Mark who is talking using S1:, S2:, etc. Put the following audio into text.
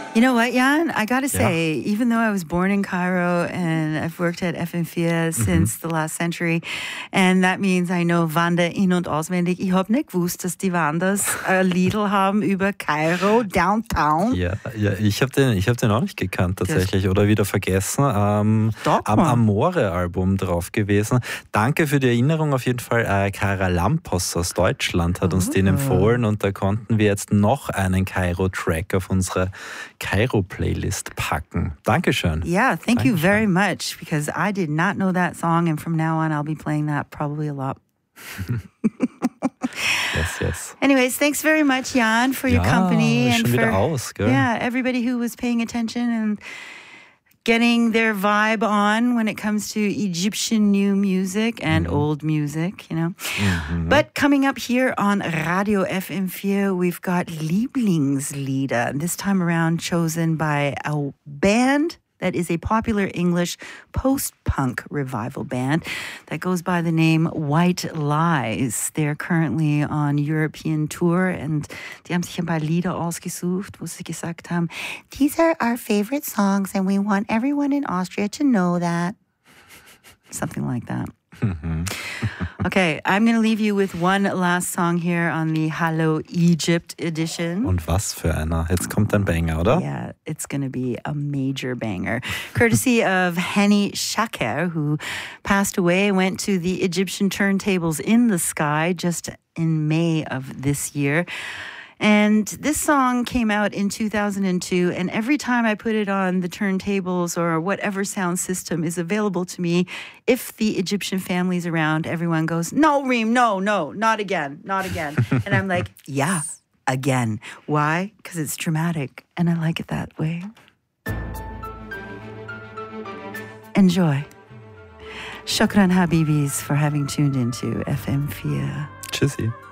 S1: You know what, Jan? I gotta
S2: Ja.
S1: say, even though I was born in Cairo and I've worked at FM4 since the last century, and that means I know Wanda in- und auswendig, ich hab nicht gewusst, dass die Wandas ein Liedl haben über Kairo, Downtown.
S2: Ja, ich hab den auch nicht gekannt tatsächlich oder wieder vergessen.
S1: Doch,
S2: Am Amore-Album drauf gewesen. Danke für die Erinnerung auf jeden Fall. Kara Lampos aus Deutschland hat uns den empfohlen und da konnten wir jetzt noch einen Kairo-Track auf unsere Kairo-Playlist packen. Dankeschön.
S1: Yeah, thank you very much, because I did not know that song, and from now on I'll be playing that probably a lot.
S2: Yes.
S1: Anyways, thanks very much, Jan, for your company
S2: ist
S1: and
S2: schon
S1: for
S2: wieder aus, gell?
S1: everybody who was paying attention and getting their vibe on when it comes to Egyptian new music and old music, you know. But coming up here on Radio FM4, we've got Lieblingslieder, this time around chosen by a band that is a popular English post-punk revival band that goes by the name White Lies. They're currently on European tour and die haben sich ein paar Lieder ausgesucht, wo sie gesagt haben, these are our favorite songs and we want everyone in Austria to know that. Something like that. Okay, I'm going to leave you with one last song here on the Hello Egypt edition.
S2: Und was für einer. Jetzt kommt ein Banger, oder?
S1: Yeah, it's going to be a major banger. Courtesy of Hani Shaker, who passed away and went to the Egyptian turntables in the sky just in May of this year. And this song came out in 2002, and every time I put it on the turntables or whatever sound system is available to me, if the Egyptian family's around, everyone goes, no, Reem, no, not again. And I'm like, yeah, again. Why? Because it's dramatic, and I like it that way. Enjoy. Shukran Habibis for having tuned into FM4.
S2: Tschüssi.